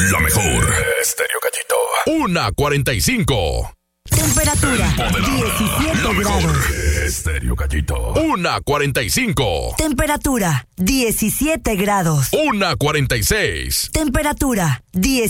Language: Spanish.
La mejor. Estéreo Gallito. 1:45. Temperatura 17 grados. Estéreo Gallito. 1:45. Temperatura 17 grados. 1:46. Temperatura 17